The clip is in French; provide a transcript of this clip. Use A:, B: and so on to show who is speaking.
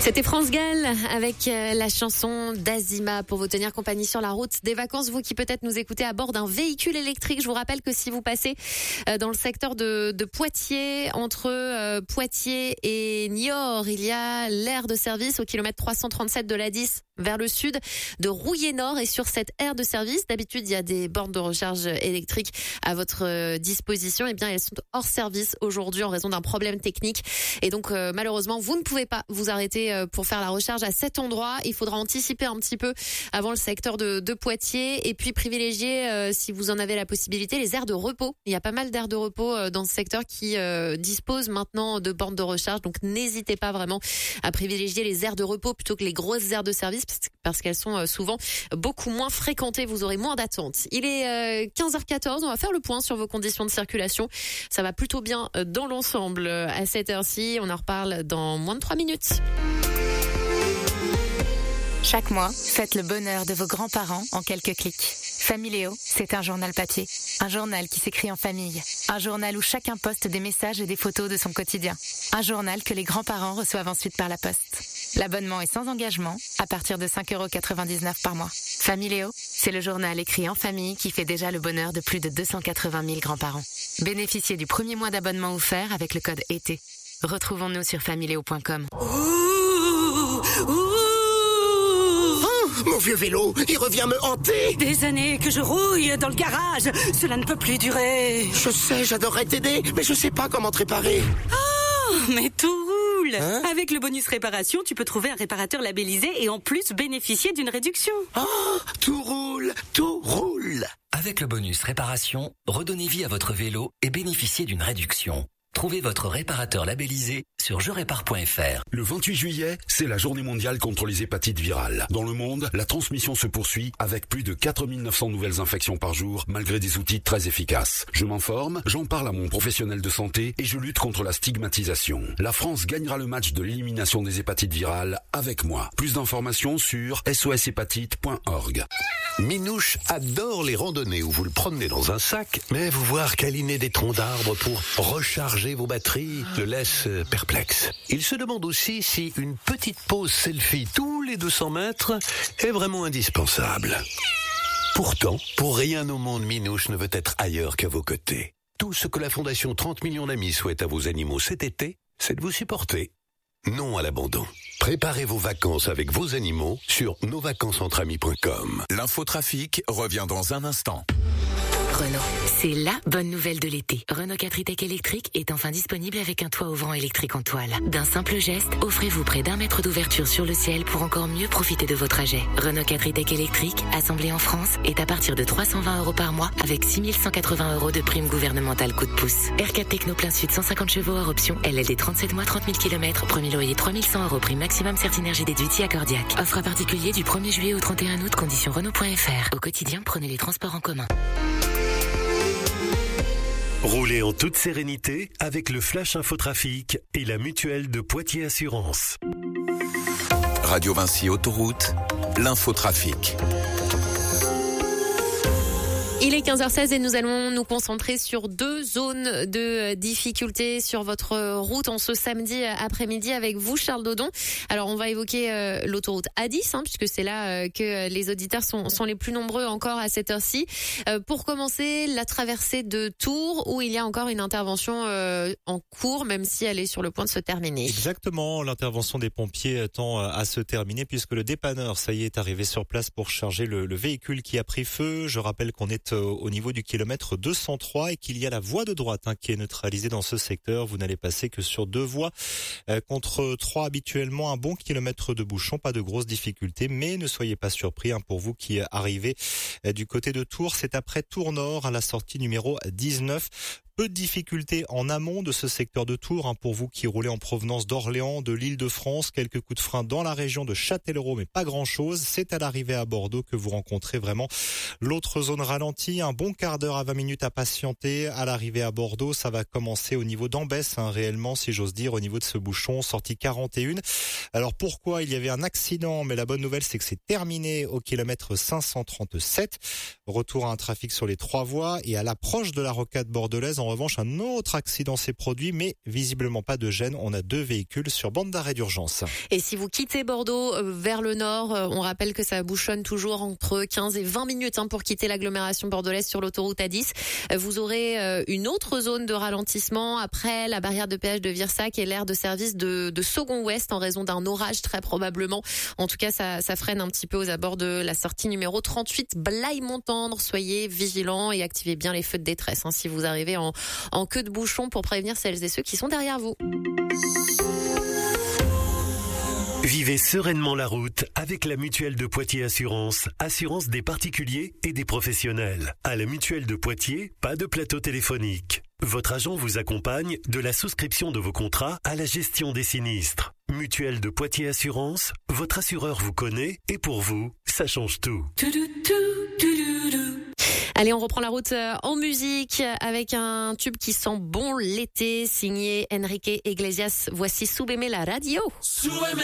A: C'était France Gall avec la chanson d'Azima pour vous tenir compagnie sur la route des vacances. Vous qui peut-être nous écoutez à bord d'un véhicule électrique, je vous rappelle que si vous passez dans le secteur de Poitiers, entre Poitiers et Niort, il y a l'aire de service au kilomètre 337 de l'A10 vers le sud de Rouillé-Nord. Et sur cette aire de service, d'habitude, il y a des bornes de recharge électrique à votre disposition. Eh bien, elles sont hors service aujourd'hui en raison d'un problème technique. Et donc, malheureusement, vous ne pouvez pas vous arrêter pour faire la recharge à cet endroit. Il faudra anticiper un petit peu avant le secteur de Poitiers et puis privilégier, si vous en avez la possibilité, les aires de repos. Il y a pas mal d'aires de repos dans ce secteur qui disposent maintenant de bornes de recharge. Donc, n'hésitez pas vraiment à privilégier les aires de repos plutôt que les grosses aires de service parce qu'elles sont souvent beaucoup moins fréquentées. Vous aurez moins d'attente. Il est 15h14. On va faire le point sur vos conditions de circulation. Ça va plutôt bien dans l'ensemble à cette heure-ci. On en reparle dans moins de 3 minutes.
B: Chaque mois, faites le bonheur de vos grands-parents en quelques clics. Familéo, c'est un journal papier. Un journal qui s'écrit en famille. Un journal où chacun poste des messages et des photos de son quotidien. Un journal que les grands-parents reçoivent ensuite par la poste. L'abonnement est sans engagement, à partir de 5,99 € par mois. Familéo, c'est le journal écrit en famille qui fait déjà le bonheur de plus de 280 000 grands-parents. Bénéficiez du premier mois d'abonnement offert avec le code ET. Retrouvons-nous sur familéo.com.
C: Mon vieux vélo, il revient me hanter.
D: Des années que je rouille dans le garage. Cela ne peut plus durer.
C: Je sais, j'adorerais t'aider, mais je sais pas comment te réparer.
D: Oh, mais tout roule.
C: Avec
D: le bonus réparation, tu peux trouver un réparateur labellisé et en plus bénéficier d'une réduction.
C: Oh, tout roule, tout roule.
E: Avec le bonus réparation, redonnez vie à votre vélo et bénéficiez d'une réduction. Trouvez votre réparateur labellisé sur jerépare.fr.
F: Le 28 juillet, c'est la journée mondiale contre les hépatites virales. Dans le monde, la transmission se poursuit avec plus de 4900 nouvelles infections par jour, malgré des outils très efficaces. Je m'informe, j'en parle à mon professionnel de santé et je lutte contre la stigmatisation. La France gagnera le match de l'élimination des hépatites virales avec moi. Plus d'informations sur soshépatite.org.
G: Minouche adore les randonnées où vous le promenez dans un sac, mais vous voir câliner des troncs d'arbres pour recharger vos batteries le laisse perplexe. Il se demande aussi si une petite pause selfie tous les 200 mètres est vraiment indispensable. Pourtant, pour rien au monde, Minouche ne veut être ailleurs qu'à vos côtés. Tout ce que la Fondation 30 millions d'amis souhaite à vos animaux cet été, c'est de vous supporter. Non à l'abandon. Préparez vos vacances avec vos animaux sur nosvacancesentre-amis.com.
H: L'infotrafic revient dans un instant.
B: Renault, c'est la bonne nouvelle de l'été. Renault 4 e-Tech électrique est enfin disponible avec un toit ouvrant électrique en toile. D'un simple geste, offrez-vous près d'1 mètre d'ouverture sur le ciel pour encore mieux profiter de vos trajets. Renault 4 e-Tech électrique, assemblé en France, est à partir de 320 € par mois avec 6 180 € de prime gouvernementale coup de pouce. R4 Techno plein sud 150 chevaux hors option, LLD 37 mois 30 000 km, premier loyer 3100 €, prime maximum Certinergie déduite à Cordiac. Offre à particulier du 1er juillet au 31 août, conditions Renault.fr. Au quotidien, prenez les transports en commun.
I: Roulez en toute sérénité avec le Flash Infotrafic et la mutuelle de Poitiers Assurance.
H: Radio Vinci Autoroute, l'infotrafic.
A: Il est 15h16 et nous allons nous concentrer sur 2 zones de difficulté sur votre route en ce samedi après-midi avec vous, Charles Dodon. Alors, on va évoquer l'autoroute A10, puisque c'est là que les auditeurs sont les plus nombreux encore à cette heure-ci. Pour commencer, la traversée de Tours, où il y a encore une intervention en cours, même si elle est sur le point de se terminer.
J: Exactement, l'intervention des pompiers tend à se terminer, puisque le dépanneur, ça y est arrivé sur place pour charger le véhicule qui a pris feu. Je rappelle qu'on est au niveau du kilomètre 203 et qu'il y a la voie de droite qui est neutralisée dans ce secteur. Vous n'allez passer que sur 2 voies contre 3 habituellement. Un bon kilomètre de bouchon, pas de grosses difficultés, mais ne soyez pas surpris pour vous qui arrivez du côté de Tours. C'est après Tours Nord à la sortie numéro 19. Peu de difficultés en amont de ce secteur de Tours pour vous qui roulez en provenance d'Orléans, de l'Île-de-France. Quelques coups de frein dans la région de Châtellerault, mais pas grand-chose. C'est à l'arrivée à Bordeaux que vous rencontrez vraiment l'autre zone ralentie. Un bon quart d'heure à 20 minutes à patienter. À l'arrivée à Bordeaux, ça va commencer au niveau d'Ambès, réellement, si j'ose dire, au niveau de ce bouchon, sortie 41. Alors pourquoi? Il y avait un accident, mais la bonne nouvelle, c'est que c'est terminé au kilomètre 537. Retour à un trafic sur les 3 voies et à l'approche de la rocade bordelaise, En revanche, un autre accident s'est produit, mais visiblement pas de gêne. On a 2 véhicules sur bande d'arrêt d'urgence.
A: Et si vous quittez Bordeaux vers le nord, on rappelle que ça bouchonne toujours entre 15 et 20 minutes pour quitter l'agglomération bordelaise sur l'autoroute A10. Vous aurez une autre zone de ralentissement après la barrière de péage de Virsac et l'aire de service de Saugon Ouest en raison d'un orage très probablement. En tout cas, ça freine un petit peu aux abords de la sortie numéro 38 Blaye-Montendre. Soyez vigilants et activez bien les feux de détresse si vous arrivez en queue de bouchon pour prévenir celles et ceux qui sont derrière vous.
I: Vivez sereinement la route avec la Mutuelle de Poitiers Assurance. Assurance des particuliers et des professionnels. À la Mutuelle de Poitiers, pas de plateau téléphonique. Votre agent vous accompagne de la souscription de vos contrats à la gestion des sinistres. Mutuelle de Poitiers Assurance, votre assureur vous connaît et pour vous, ça change tout.
A: Allez, on reprend la route en musique avec un tube qui sent bon l'été, signé Enrique Iglesias. Voici Súbeme la radio.